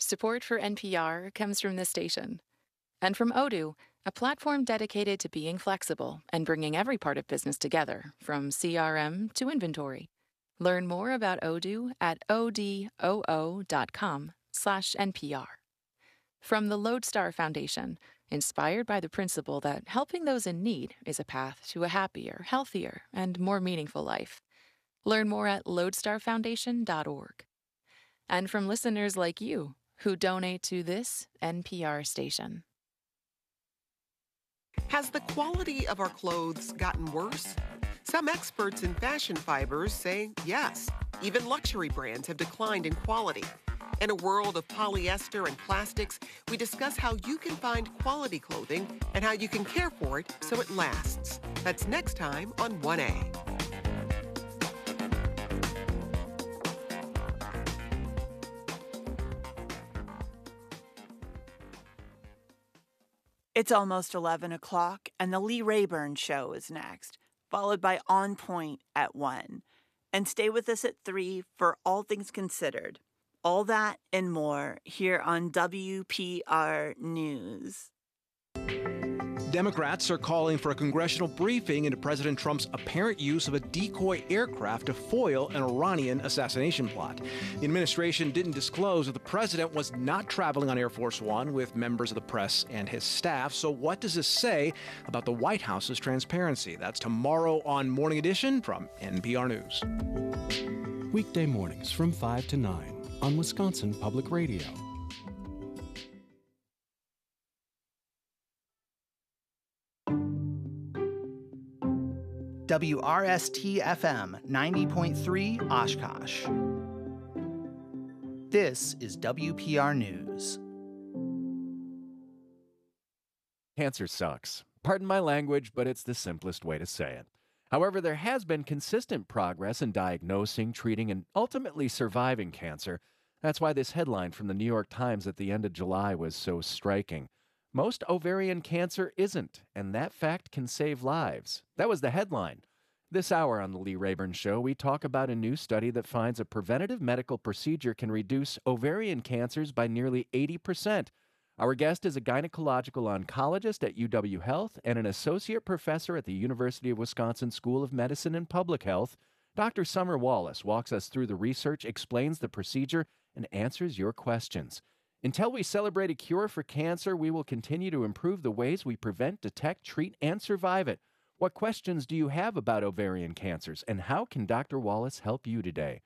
Support for NPR comes from this station. And from Odoo, a platform dedicated to being flexible and bringing every part of business together, from CRM to inventory. Learn more about Odoo at odoo.com/NPR. From the Lodestar Foundation, inspired by the principle that helping those in need is a path to a happier, healthier, and more meaningful life. Learn more at lodestarfoundation.org. And from listeners like you who donate to this NPR station. Has the quality of our clothes gotten worse? Some experts in fashion fibers say yes. Even luxury brands have declined in quality. In a world of polyester and plastics, we discuss how you can find quality clothing and how you can care for it so it lasts. That's next time on 1A. It's almost 11 o'clock, and the Lee Rayburn Show is next, followed by On Point at 1. And stay with us at 3 for All Things Considered. All that and more here on WPR News. Democrats are calling for a congressional briefing into President Trump's apparent use of a decoy aircraft to foil an Iranian assassination plot. The administration didn't disclose that the president was not traveling on Air Force One with members of the press and his staff. So what does this say about the White House's transparency? That's tomorrow on Morning Edition from NPR News. Weekday mornings from 5 to 9 on Wisconsin Public Radio. WRST-FM 90.3 Oshkosh. This is WPR News. Cancer sucks. Pardon my language, but it's the simplest way to say it. However, there has been consistent progress in diagnosing, treating, and ultimately surviving cancer. That's why this headline from the New York Times at the end of July was so striking. Most ovarian cancer isn't, and that fact can save lives. That was the headline. This hour on the Lee Rayburn Show, we talk about a new study that finds a preventative medical procedure can reduce ovarian cancers by nearly 80%. Our guest is a gynecological oncologist at UW Health and an associate professor at the University of Wisconsin School of Medicine and Public Health. Dr. Summer Wallace walks us through the research, explains the procedure, and answers your questions. Until we celebrate a cure for cancer, we will continue to improve the ways we prevent, detect, treat, and survive it. What questions do you have about ovarian cancers, and how can Dr. Wallace help you today?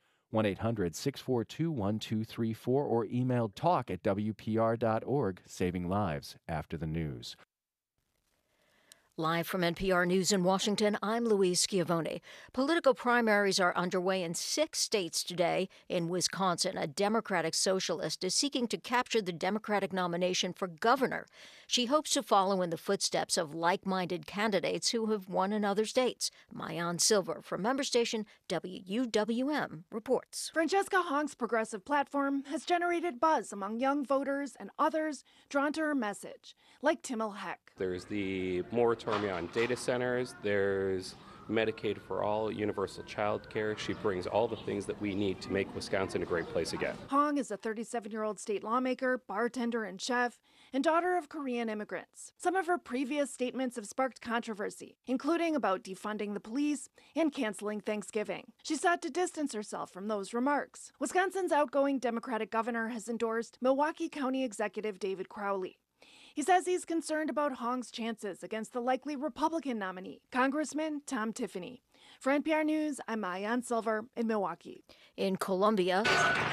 1-800-642-1234 or email talk@wpr.org, saving lives after the news. Live from NPR News in Washington, I'm Louise Schiavone. Political primaries are underway in 6 states today. In Wisconsin, a Democratic socialist is seeking to capture the Democratic nomination for governor. She hopes to follow in the footsteps of like-minded candidates who have won in other states. Maayan Silver from member station WUWM reports. Francesca Hong's progressive platform has generated buzz among young voters and others drawn to her message, like Timil Heck. There's the moratorium on data centers, there's Medicaid for all, universal child care. She brings all the things that we need to make Wisconsin a great place again. Hong is a 37-year-old state lawmaker, bartender, and chef, and daughter of Korean immigrants. Some of her previous statements have sparked controversy, including about defunding the police and canceling Thanksgiving. She sought to distance herself from those remarks. Wisconsin's outgoing Democratic governor has endorsed Milwaukee County Executive David Crowley. He says he's concerned about Hong's chances against the likely Republican nominee, Congressman Tom Tiffany. For NPR News, I'm Maayan Silver in Milwaukee. In Colombia,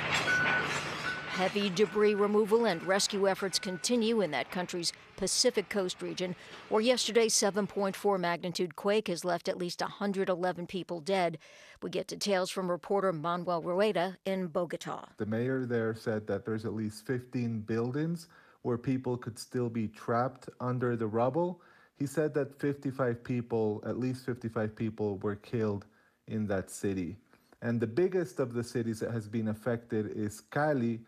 heavy debris removal and rescue efforts continue in that country's Pacific Coast region, where yesterday's 7.4 magnitude quake has left at least 111 people dead. We get details from reporter Manuel Rueda in Bogota. The mayor there said that there's at least 15 buildings where people could still be trapped under the rubble. He said that at least 55 people were killed in that city. And the biggest of the cities that has been affected is Cali,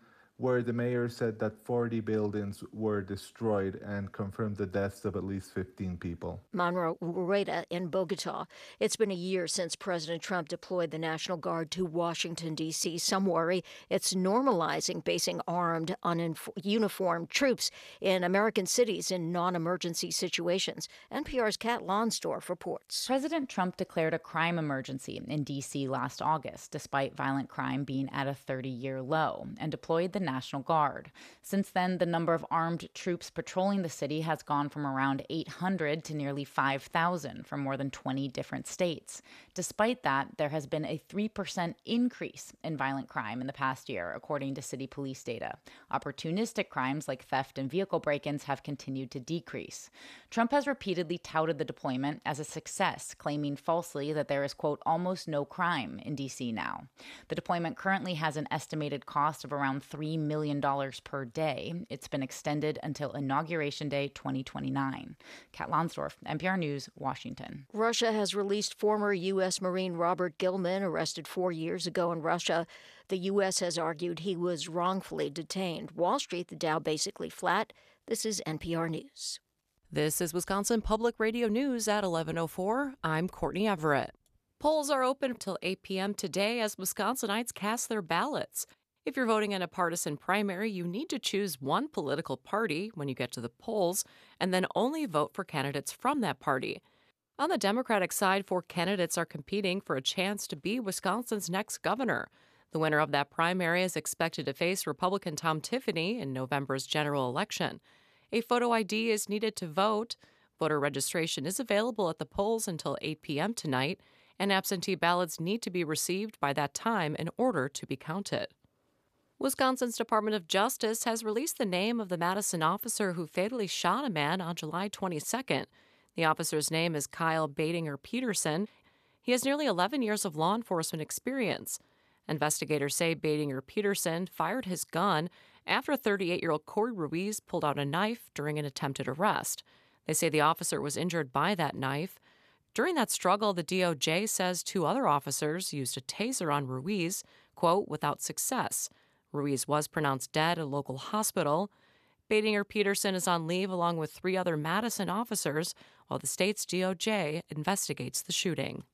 where the mayor said that 40 buildings were destroyed and confirmed the deaths of at least 15 people. Monroe Rueda in Bogota. It's been a year since President Trump deployed the National Guard to Washington, D.C. Some worry it's normalizing basing armed, uniformed troops in American cities in non-emergency situations. NPR's Kat Lonsdorf reports. President Trump declared a crime emergency in D.C. last August, despite violent crime being at a 30-year low, and deployed the National Guard. Since then, the number of armed troops patrolling the city has gone from around 800 to nearly 5,000 from more than 20 different states. Despite that, there has been a 3% increase in violent crime in the past year, according to city police data. Opportunistic crimes like theft and vehicle break-ins have continued to decrease. Trump has repeatedly touted the deployment as a success, claiming falsely that there is, quote, almost no crime in D.C. now. The deployment currently has an estimated cost of around $3 million per day. It's been extended until Inauguration Day 2029. Kat Lonsdorf, NPR News, Washington. Russia has released former U.S. Marine Robert Gilman, arrested 4 years ago in Russia. The U.S. has argued he was wrongfully detained. Wall Street, the Dow basically flat. This is NPR News. This is Wisconsin Public Radio News at 11:04. I'm Courtney Everett. Polls are open until 8 p.m. today as Wisconsinites cast their ballots. If you're voting in a partisan primary, you need to choose one political party when you get to the polls, and then only vote for candidates from that party. On the Democratic side, 4 candidates are competing for a chance to be Wisconsin's next governor. The winner of that primary is expected to face Republican Tom Tiffany in November's general election. A photo ID is needed to vote. Voter registration is available at the polls until 8 p.m. tonight, and absentee ballots need to be received by that time in order to be counted. Wisconsin's Department of Justice has released the name of the Madison officer who fatally shot a man on July 22nd. The officer's name is Kyle Badinger Peterson. He has nearly 11 years of law enforcement experience. Investigators say Badinger Peterson fired his gun after 38-year-old Corey Ruiz pulled out a knife during an attempted arrest. They say the officer was injured by that knife. During that struggle, the DOJ says 2 other officers used a taser on Ruiz, quote, without success. Ruiz was pronounced dead at a local hospital. Badinger Peterson is on leave along with 3 other Madison officers while the state's DOJ investigates the shooting.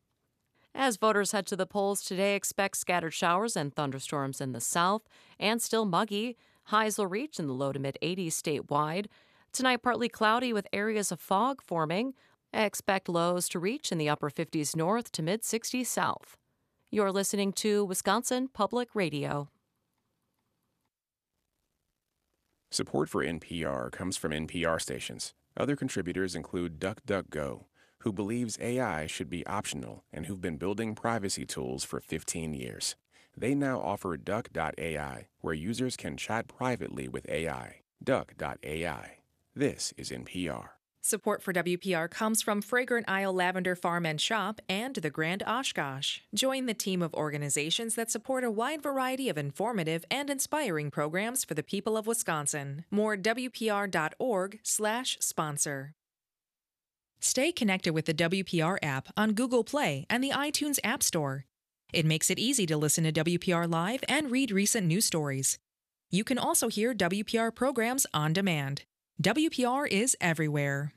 As voters head to the polls today, expect scattered showers and thunderstorms in the south and still muggy. Highs will reach in the low to mid-80s statewide. Tonight, partly cloudy with areas of fog forming. Expect lows to reach in the upper 50s north to mid-60s south. You're listening to Wisconsin Public Radio. Support for NPR comes from NPR stations. Other contributors include DuckDuckGo, who believes AI should be optional and who've been building privacy tools for 15 years. They now offer Duck.ai, where users can chat privately with AI. Duck.ai. This is NPR. Support for WPR comes from Fragrant Isle Lavender Farm and Shop and the Grand Oshkosh. Join the team of organizations that support a wide variety of informative and inspiring programs for the people of Wisconsin. More WPR.org/sponsor. Stay connected with the WPR app on Google Play and the iTunes App Store. It makes it easy to listen to WPR live and read recent news stories. You can also hear WPR programs on demand. WPR is everywhere.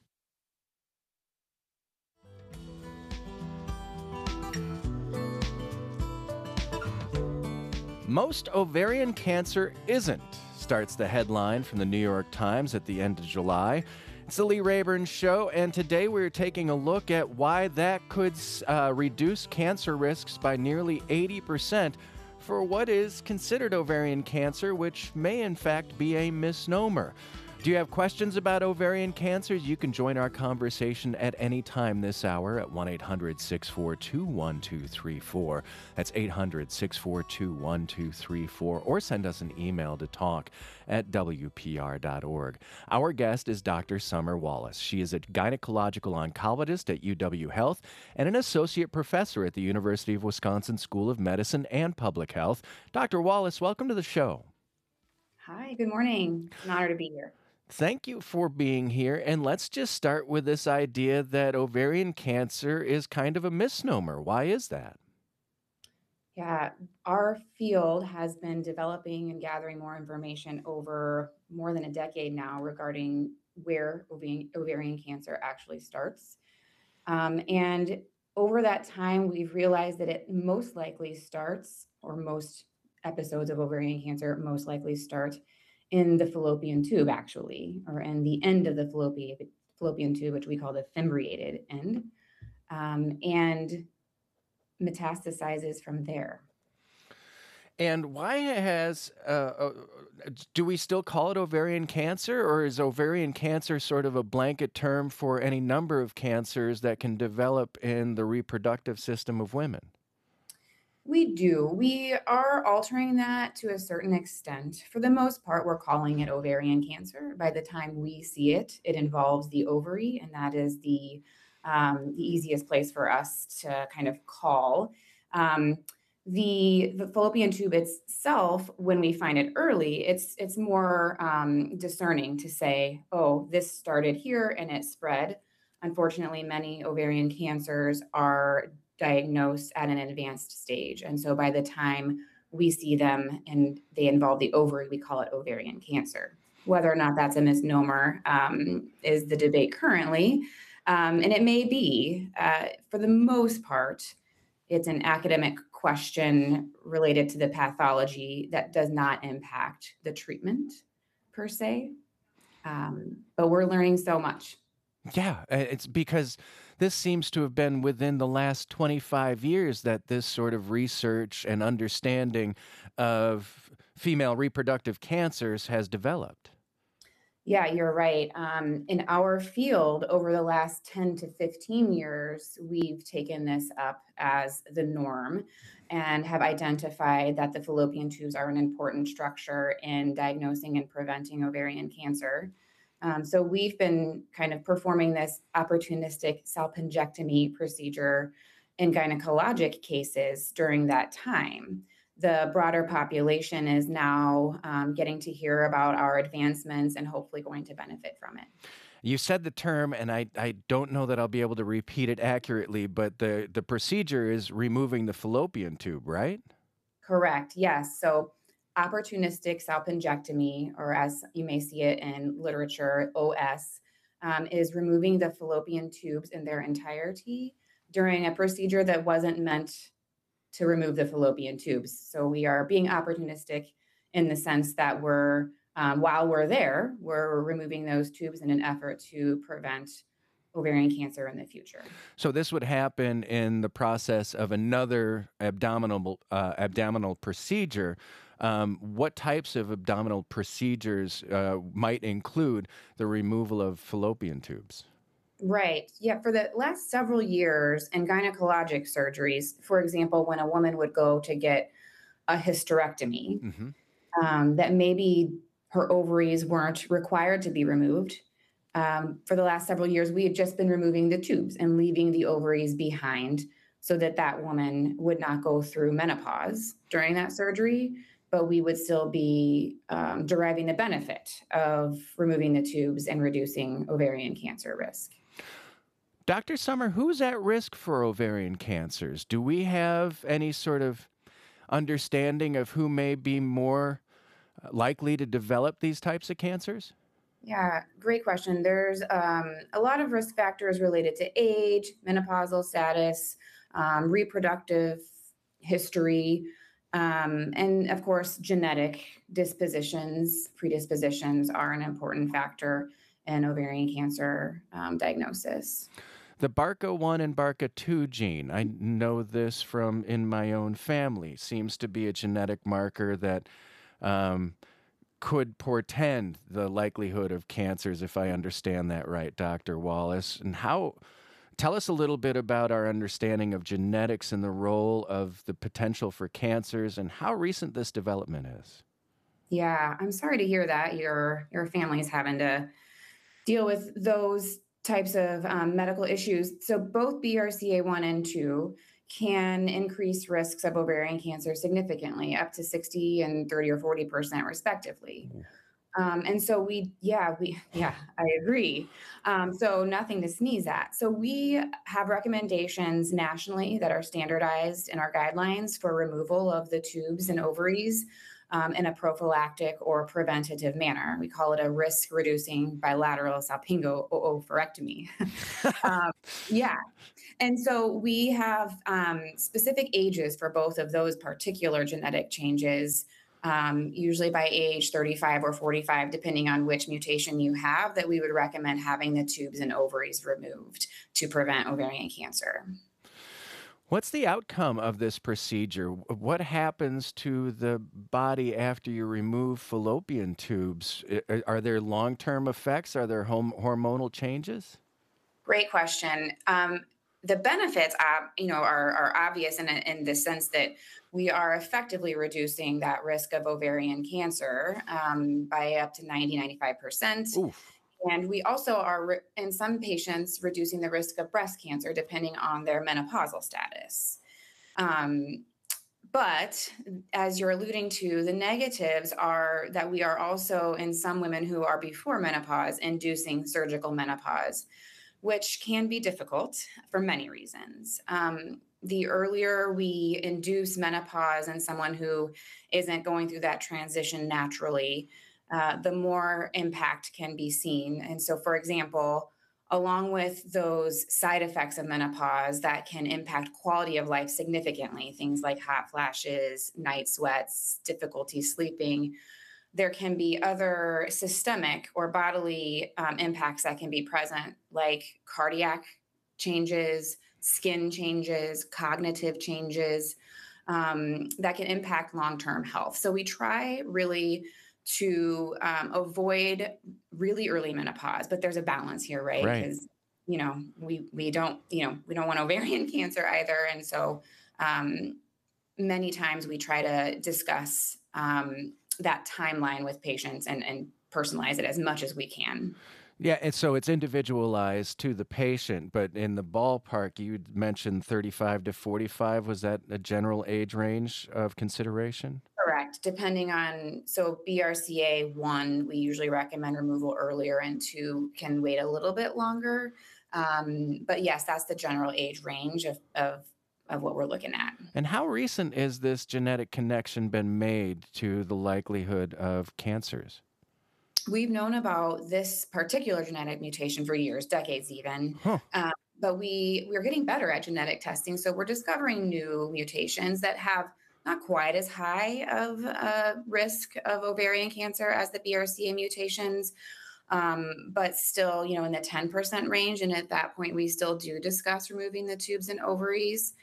Most ovarian cancer isn't, starts the headline from the New York Times at the end of July. It's the Lee Rayburn Show, and today we're taking a look at why that could reduce cancer risks by nearly 80% for what is considered ovarian cancer, which may in fact be a misnomer. Do you have questions about ovarian cancer? You can join our conversation at any time this hour at 1-800-642-1234. That's 800-642-1234. Or send us an email to talk@wpr.org. Our guest is Dr. Summer Wallace. She is a gynecological oncologist at UW Health and an associate professor at the University of Wisconsin School of Medicine and Public Health. Dr. Wallace, welcome to the show. Hi, good morning. An honor to be here. Thank you for being here, and let's just start with this idea that ovarian cancer is kind of a misnomer. Why is that? Yeah, our field has been developing and gathering more information over more than a decade now regarding where ovarian cancer actually starts. And over that time, we've realized that it most likely starts, or most episodes of ovarian cancer most likely start in the fallopian tube, actually, or in the end of the fallopian tube, which we call the fimbriated end, and metastasizes from there. And why do we still call it ovarian cancer, or is ovarian cancer sort of a blanket term for any number of cancers that can develop in the reproductive system of women? We do. We are altering that to a certain extent. For the most part, we're calling it ovarian cancer. By the time we see it, it involves the ovary, and that is the easiest place for us to kind of call. Um, the fallopian tube itself, when we find it early, it's more discerning to say, oh, this started here and it spread. Unfortunately, many ovarian cancers are diagnosed at an advanced stage. And so by the time we see them and they involve the ovary, we call it ovarian cancer. Whether or not that's a misnomer is the debate currently. And it may be, for the most part, it's an academic question related to the pathology that does not impact the treatment per se. But we're learning so much. Yeah, it's because this seems to have been within the last 25 years that this sort of research and understanding of female reproductive cancers has developed. Yeah, you're right. In our field, over the last 10 to 15 years, we've taken this up as the norm and have identified that the fallopian tubes are an important structure in diagnosing and preventing ovarian cancer. So we've been kind of performing this opportunistic salpingectomy procedure in gynecologic cases during that time. The broader population is now getting to hear about our advancements and hopefully going to benefit from it. You said the term, and I don't know that I'll be able to repeat it accurately, but the procedure is removing the fallopian tube, right? Correct. Yes. So opportunistic salpingectomy, or as you may see it in literature, OS, is removing the fallopian tubes in their entirety during a procedure that wasn't meant to remove the fallopian tubes. So we are being opportunistic in the sense that while we're there, we're removing those tubes in an effort to prevent ovarian cancer in the future. So this would happen in the process of another abdominal procedure. What types of abdominal procedures might include the removal of fallopian tubes? Right. Yeah. For the last several years in gynecologic surgeries, for example, when a woman would go to get a hysterectomy, that maybe her ovaries weren't required to be removed. For the last several years, we have just been removing the tubes and leaving the ovaries behind so that that woman would not go through menopause during that surgery, but we would still be deriving the benefit of removing the tubes and reducing ovarian cancer risk. Dr. Sommer, who's at risk for ovarian cancers? Do we have any sort of understanding of who may be more likely to develop these types of cancers? Yeah, great question. There's a lot of risk factors related to age, menopausal status, reproductive history, and of course, genetic predispositions are an important factor in ovarian cancer diagnosis. The BRCA1 and BRCA2 gene, I know this from in my own family, seems to be a genetic marker that could portend the likelihood of cancers, if I understand that right, Dr. Wallace. And tell us a little bit about our understanding of genetics and the role of the potential for cancers and how recent this development is. Yeah, I'm sorry to hear that your family's having to deal with those types of medical issues. So both BRCA1 and 2 can increase risks of ovarian cancer significantly, up to 60 and 30 or 40% respectively. And so I agree. So nothing to sneeze at. So we have recommendations nationally that are standardized in our guidelines for removal of the tubes and ovaries in a prophylactic or preventative manner. We call it a risk-reducing bilateral salpingo oophorectomy. Yeah. And so we have specific ages for both of those particular genetic changes, usually by age 35 or 45, depending on which mutation you have, that we would recommend having the tubes and ovaries removed to prevent ovarian cancer. What's the outcome of this procedure? What happens to the body after you remove fallopian tubes? Are there long-term effects? Are there hormonal changes? Great question. The benefits, are obvious in the sense that we are effectively reducing that risk of ovarian cancer by up to 95%. Oof. And we also are, in some patients, reducing the risk of breast cancer depending on their menopausal status. But as you're alluding to, the negatives are that we are also, in some women who are before menopause, inducing surgical menopause, which can be difficult for many reasons. The earlier we induce menopause in someone who isn't going through that transition naturally, the more impact can be seen. And so, for example, along with those side effects of menopause that can impact quality of life significantly, things like hot flashes, night sweats, difficulty sleeping, there can be other systemic or bodily impacts that can be present, like cardiac changes, skin changes, cognitive changes that can impact long-term health. So we try really to avoid really early menopause, but there's a balance here, right? Right. Because we don't want ovarian cancer either, and so many times we try to discuss that timeline with patients and personalize it as much as we can. Yeah, and so it's individualized to the patient, but in the ballpark, you mentioned 35 to 45. Was that a general age range of consideration? Correct. Depending on, so BRCA 1, we usually recommend removal earlier, and 2 can wait a little bit longer. But yes, that's the general age range of what we're looking at. And how recent is this genetic connection been made to the likelihood of cancers? We've known about this particular genetic mutation for years, decades even. Huh. But we're getting better at genetic testing. So we're discovering new mutations that have not quite as high of a risk of ovarian cancer as the BRCA mutations, but still, in the 10% range. And at that point, we still do discuss removing the tubes and ovaries.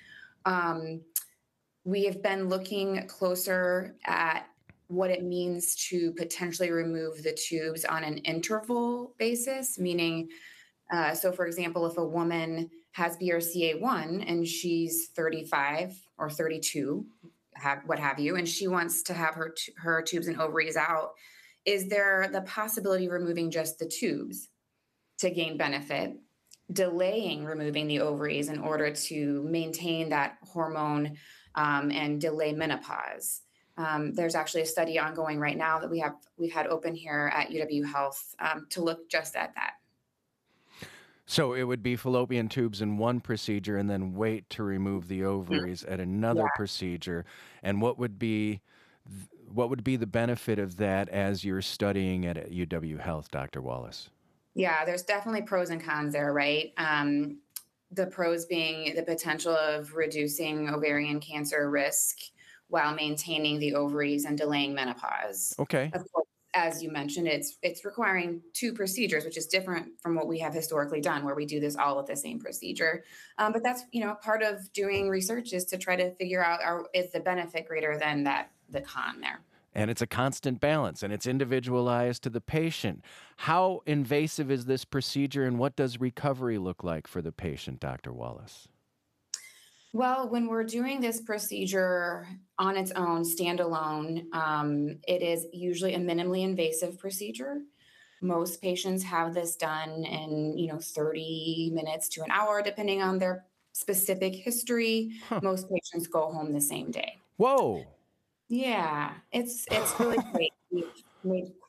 We have been looking closer at what it means to potentially remove the tubes on an interval basis, meaning, so for example, if a woman has BRCA1 and she's 35 or 32, what have you, and she wants to have her tubes and ovaries out, is there the possibility of removing just the tubes to gain benefit, delaying removing the ovaries in order to maintain that hormone and delay menopause? There's actually a study ongoing right now that we've had open here at UW Health to look just at that. So it would be fallopian tubes in one procedure and then wait to remove the ovaries at another procedure. And what would be the benefit of that as you're studying it at UW Health, Dr. Wallace? Yeah, there's definitely pros and cons there, right? The pros being the potential of reducing ovarian cancer risk while maintaining the ovaries and delaying menopause. Okay. Of course, as you mentioned, it's requiring 2 procedures, which is different from what we have historically done, where we do this all with the same procedure. But that's, part of doing research is to try to figure out, is the benefit greater than the con there? And it's a constant balance, and it's individualized to the patient. How invasive is this procedure, and what does recovery look like for the patient, Dr. Wallace? Well, when we're doing this procedure on its own, standalone, it is usually a minimally invasive procedure. Most patients have this done in, 30 minutes to an hour, depending on their specific history. Huh. Most patients go home the same day. Whoa. Yeah, it's really great. We've made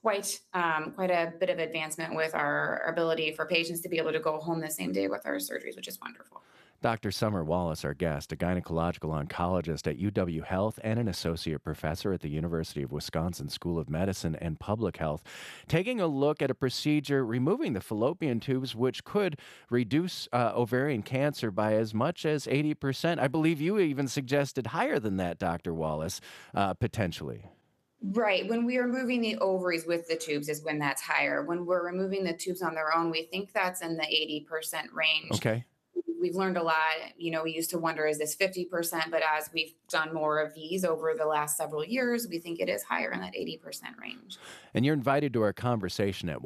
quite a bit of advancement with our ability for patients to be able to go home the same day with our surgeries, which is wonderful. Dr. Summer Wallace, our guest, a gynecological oncologist at UW Health and an associate professor at the University of Wisconsin School of Medicine and Public Health, taking a look at a procedure removing the fallopian tubes, which could reduce ovarian cancer by as much as 80%. I believe you even suggested higher than that, Dr. Wallace, potentially. Right. When we are removing the ovaries with the tubes is when that's higher. When we're removing the tubes on their own, we think that's in the 80% range. Okay. We've learned a lot. We used to wonder, is this 50%? But as we've done more of these over the last several years, we think it is higher in that 80% range. And you're invited to our conversation at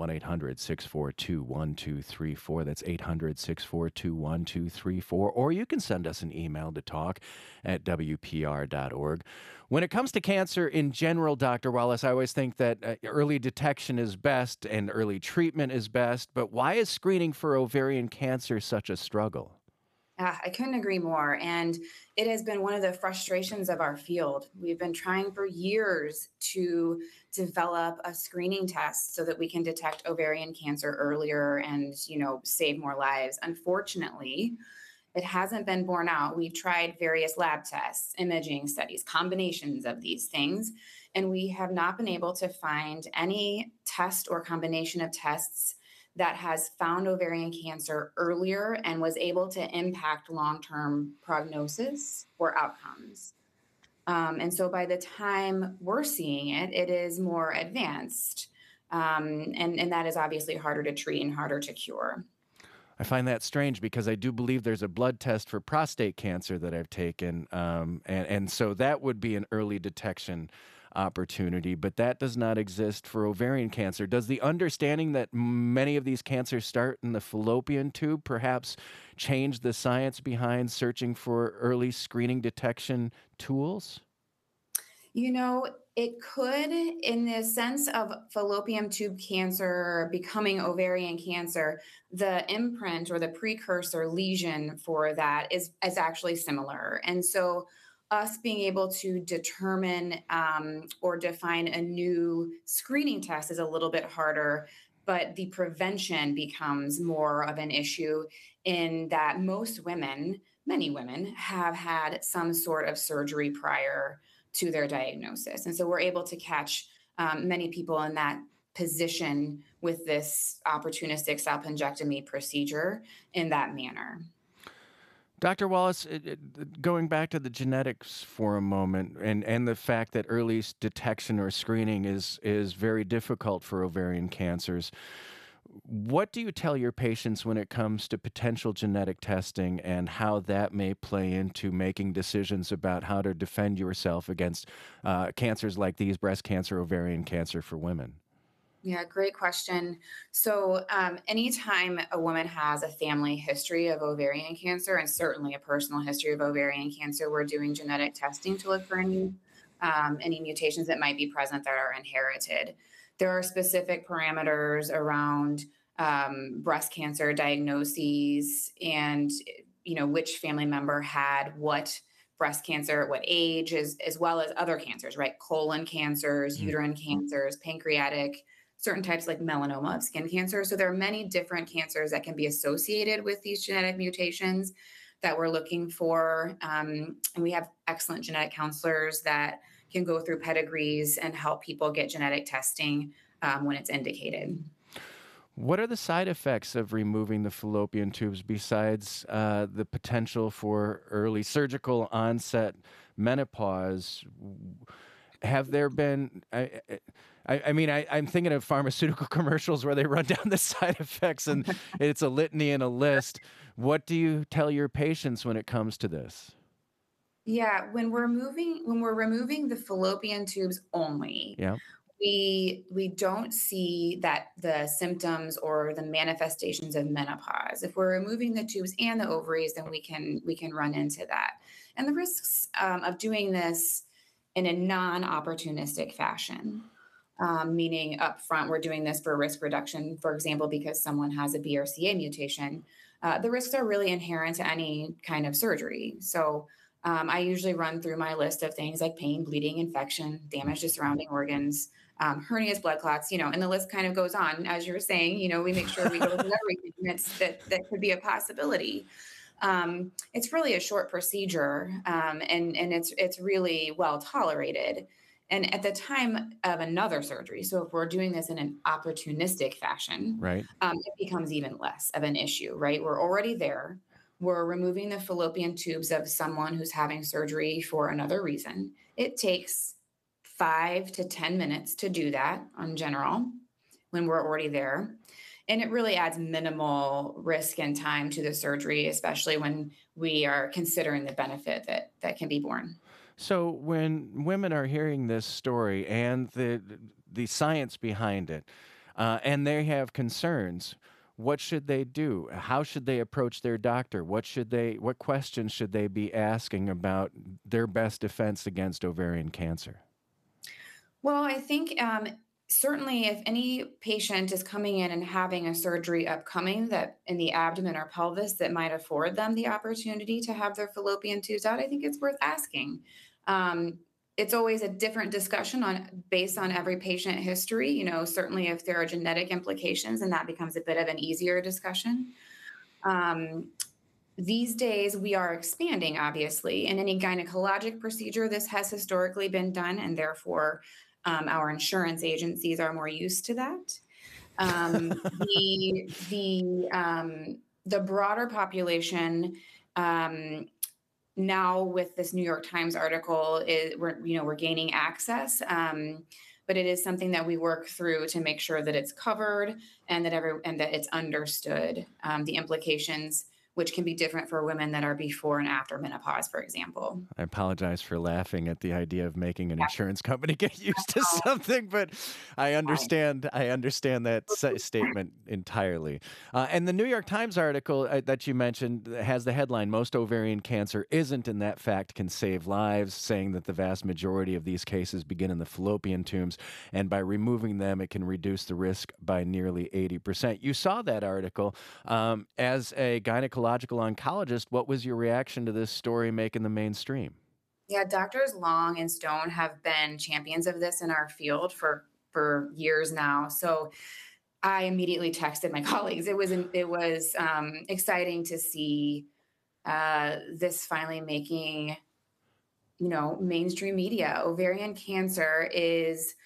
1-800-642-1234. That's 800-642-1234. Or you can send us an email to talk@wpr.org. When it comes to cancer in general, Dr. Wallace, I always think that early detection is best and early treatment is best. But why is screening for ovarian cancer such a struggle? I couldn't agree more. And it has been one of the frustrations of our field. We've been trying for years to develop a screening test so that we can detect ovarian cancer earlier and, save more lives. Unfortunately, it hasn't been borne out. We've tried various lab tests, imaging studies, combinations of these things, and we have not been able to find any test or combination of tests that has found ovarian cancer earlier and was able to impact long-term prognosis or outcomes. And so by the time we're seeing it, it is more advanced. And that is obviously harder to treat and harder to cure. I find that strange because I do believe there's a blood test for prostate cancer that I've taken. And so that would be an early detection opportunity, but that does not exist for ovarian cancer. Does the understanding that many of these cancers start in the fallopian tube perhaps change the science behind searching for early screening detection tools? It could, in the sense of fallopian tube cancer becoming ovarian cancer, the imprint or the precursor lesion for that is actually similar. And so us being able to determine or define a new screening test is a little bit harder, but the prevention becomes more of an issue in that many women have had some sort of surgery prior to their diagnosis. And so we're able to catch many people in that position with this opportunistic salpingectomy procedure in that manner. Dr. Wallace, going back to the genetics for a moment and the fact that early detection or screening is very difficult for ovarian cancers, what do you tell your patients when it comes to potential genetic testing and how that may play into making decisions about how to defend yourself against cancers like these, breast cancer, ovarian cancer for women? Yeah, great question. So anytime a woman has a family history of ovarian cancer and certainly a personal history of ovarian cancer, we're doing genetic testing to look for any mutations that might be present that are inherited. There are specific parameters around breast cancer diagnoses and, which family member had what breast cancer at what age, as well as other cancers, right? Colon cancers, uterine cancers, pancreatic, certain types like melanoma of skin cancer. So there are many different cancers that can be associated with these genetic mutations that we're looking for. And we have excellent genetic counselors that can go through pedigrees and help people get genetic testing when it's indicated. What are the side effects of removing the fallopian tubes besides the potential for early surgical onset menopause? Have there been... I'm thinking of pharmaceutical commercials where they run down the side effects and it's a litany and a list. What do you tell your patients when it comes to this? Yeah, when we're removing the fallopian tubes only, we don't see that the symptoms or the manifestations of menopause. If we're removing the tubes and the ovaries, then we can run into that. And the risks of doing this in a non-opportunistic fashion. Meaning up front, we're doing this for risk reduction, for example, because someone has a BRCA mutation. The risks are really inherent to any kind of surgery. So I usually run through my list of things like pain, bleeding, infection, damage to surrounding organs, hernias, blood clots, and the list kind of goes on. As you were saying, we make sure we go through everything that could be a possibility. It's really a short procedure, and it's really well tolerated. And at the time of another surgery, so if we're doing this in an opportunistic fashion, Right. it becomes even less of an issue, right? We're already there. We're removing the fallopian tubes of someone who's having surgery for another reason. It takes 5 to 10 minutes to do that in general when we're already there. And it really adds minimal risk and time to the surgery, especially when we are considering the benefit that can be borne. So when women are hearing this story and the science behind it, and they have concerns, what should they do? How should they approach their doctor? What questions should they be asking about their best defense against ovarian cancer? Well, I think certainly if any patient is coming in and having a surgery upcoming that in the abdomen or pelvis that might afford them the opportunity to have their fallopian tubes out, I think it's worth asking. It's always a different discussion based on every patient history. Certainly if there are genetic implications, and that becomes a bit of an easier discussion. These days, we are expanding, obviously. In any gynecologic procedure, this has historically been done, and therefore our insurance agencies are more used to that. The broader population, now with this New York Times article, we're gaining access, but it is something that we work through to make sure that it's covered and that it's understood, the implications, which can be different for women that are before and after menopause, for example. I apologize for laughing at the idea of making an insurance company get used to something, but I understand that statement entirely. And the New York Times article that you mentioned has the headline, "Most ovarian cancer isn't, and that fact can save lives," saying that the vast majority of these cases begin in the fallopian tubes, and by removing them, it can reduce the risk by nearly 80%. You saw that article. As a gynecological oncologist, what was your reaction to this story making the mainstream? Yeah, Doctors Long and Stone have been champions of this in our field for years now. So I immediately texted my colleagues. It was exciting to see this finally making mainstream media. Ovarian cancer is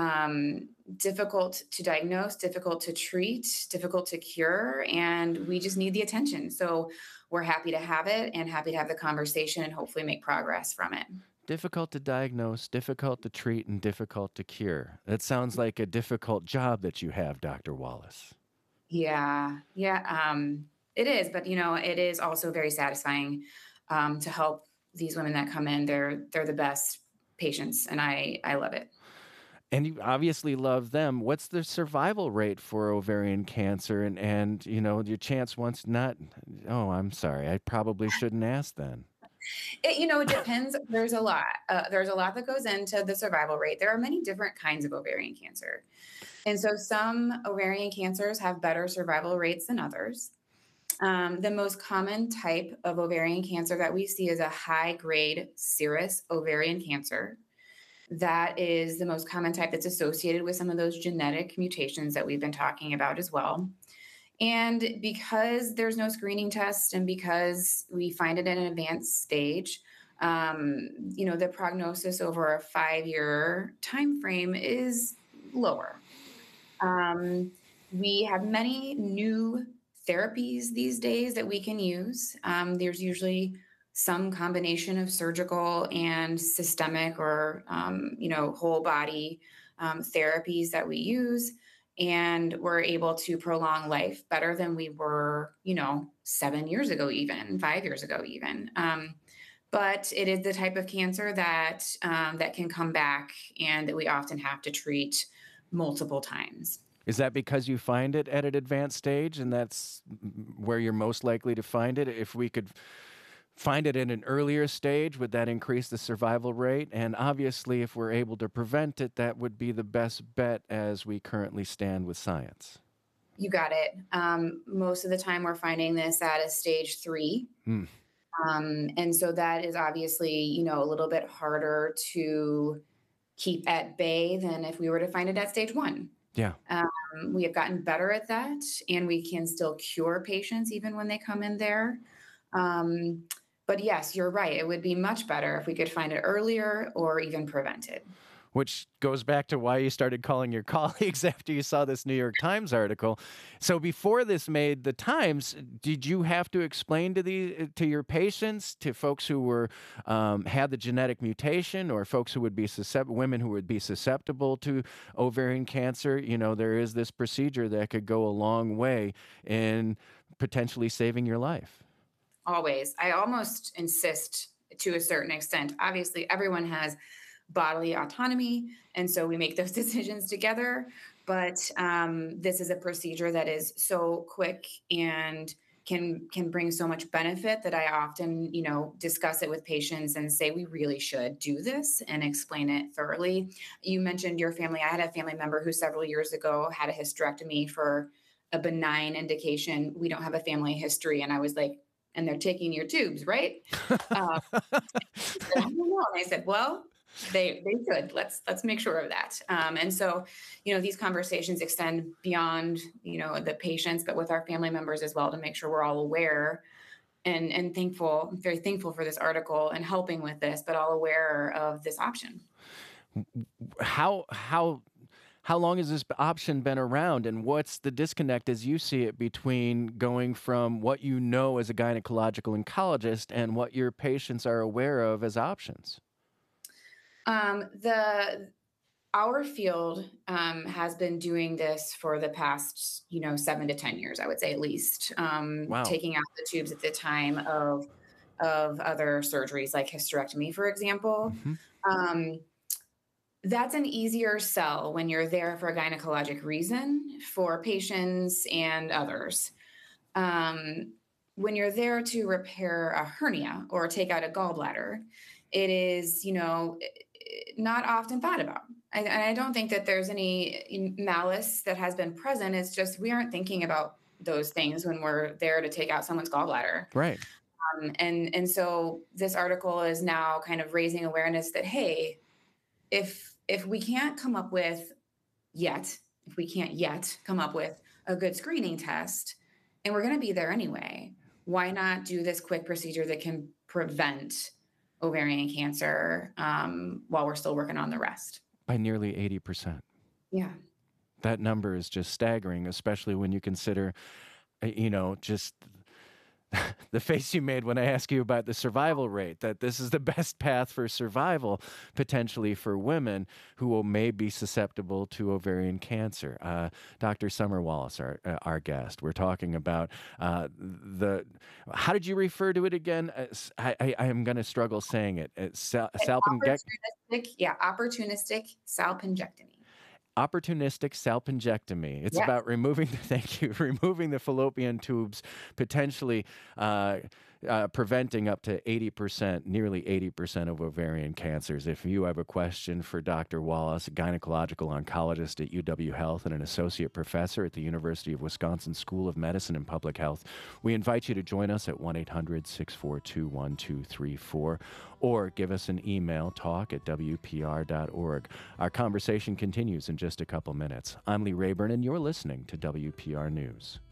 difficult to diagnose, difficult to treat, difficult to cure, and we just need the attention. So we're happy to have it and happy to have the conversation and hopefully make progress from it. Difficult to diagnose, difficult to treat, and difficult to cure. That sounds like a difficult job that you have, Dr. Wallace. Yeah, it is, but it is also very satisfying to help these women that come in. They're the best patients, and I love it. And you obviously love them. What's the survival rate for ovarian cancer? And your chance once not... Oh, I'm sorry. I probably shouldn't ask then. It depends. There's a lot. There's a lot that goes into the survival rate. There are many different kinds of ovarian cancer. And so some ovarian cancers have better survival rates than others. The most common type of ovarian cancer that we see is a high-grade serous ovarian cancer. That is the most common type that's associated with some of those genetic mutations that we've been talking about as well. And because there's no screening test and because we find it at an advanced stage, the prognosis over a 5-year time frame is lower. We have many new therapies these days that we can use. There's usually some combination of surgical and systemic or, whole body therapies that we use. And we're able to prolong life better than we were, 7 years ago, even 5 years ago, even. But it is the type of cancer that can come back and that we often have to treat multiple times. Is that because you find it at an advanced stage and that's where you're most likely to find it? If we could find it in an earlier stage, would that increase the survival rate? And obviously, if we're able to prevent it, that would be the best bet as we currently stand with science. You got it. Most of the time, we're finding this at a stage 3. And so that is obviously, a little bit harder to keep at bay than if we were to find it at stage 1. Yeah. We have gotten better at that, and we can still cure patients even when they come in there. But yes, you're right. It would be much better if we could find it earlier or even prevent it. Which goes back to why you started calling your colleagues after you saw this New York Times article. So before this made the Times, did you have to explain to your patients, to folks who were had the genetic mutation, or folks who would be women who would be susceptible to ovarian cancer, there is this procedure that could go a long way in potentially saving your life? Always. I almost insist to a certain extent. Obviously, everyone has bodily autonomy, and so we make those decisions together. But this is a procedure that is so quick and can bring so much benefit that I often, discuss it with patients and say we really should do this and explain it thoroughly. You mentioned your family. I had a family member who several years ago had a hysterectomy for a benign indication. We don't have a family history, and I was like, and they're taking your tubes, right? I don't know. And I said, well, they could. Let's make sure of that. And so, these conversations extend beyond, the patients, but with our family members as well, to make sure we're all aware and thankful, very thankful for this article and helping with this, but all aware of this option. How long has this option been around, and what's the disconnect as you see it between going from what you know as a gynecological oncologist and what your patients are aware of as options? Our field has been doing this for the past, 7 to 10 years, I would say at least. Wow. Taking out the tubes at the time of other surgeries like hysterectomy, for example. Mm-hmm. That's an easier sell when you're there for a gynecologic reason for patients and others. When you're there to repair a hernia or take out a gallbladder, it is, not often thought about. And I don't think that there's any malice that has been present. It's just we aren't thinking about those things when we're there to take out someone's gallbladder. Right. And so this article is now kind of raising awareness that, hey, if we can't come up with come up with a good screening test, and we're going to be there anyway, why not do this quick procedure that can prevent ovarian cancer while we're still working on the rest? By nearly 80%. Yeah. That number is just staggering, especially when you consider, just the face you made when I asked you about the survival rate, that this is the best path for survival, potentially for women who may be susceptible to ovarian cancer. Dr. Summer Wallace, our guest, we're talking about how did you refer to it again? I am going to struggle saying it. Opportunistic salpingectomy. Opportunistic salpingectomy. It's about removing the fallopian tubes, potentially preventing up to 80%, nearly 80% of ovarian cancers. If you have a question for Dr. Wallace, a gynecological oncologist at UW Health and an associate professor at the University of Wisconsin School of Medicine and Public Health, we invite you to join us at 1-800-642-1234 or give us an email, talk@wpr.org. Our conversation continues in just a couple minutes. I'm Lee Rayburn, and you're listening to WPR News.